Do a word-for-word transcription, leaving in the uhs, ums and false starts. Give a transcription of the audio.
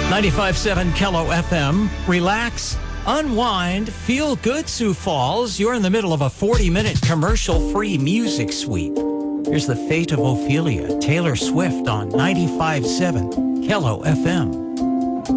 ninety-five point seven Kello F M. Relax, unwind, feel good, Sioux Falls. You're in the middle of a forty-minute commercial-free music sweep. Here's The Fate of Ophelia, Taylor Swift on ninety-five point seven Kello F M.